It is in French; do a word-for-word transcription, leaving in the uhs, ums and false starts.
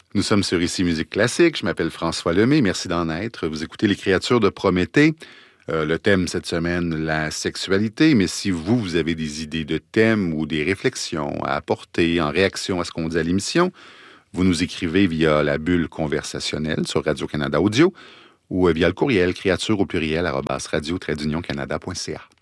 Nous sommes sur Ici Musique Classique. Je m'appelle François Lemay. Merci d'en être. Vous écoutez Les Créatures de Prométhée. Euh, le thème cette semaine, la sexualité. Mais si vous, vous avez des idées de thèmes ou des réflexions à apporter en réaction à ce qu'on dit à l'émission, vous nous écrivez via la bulle conversationnelle sur Radio-Canada Audio ou via le courriel créature au pluriel arobase radio tiret d'union canada point c a.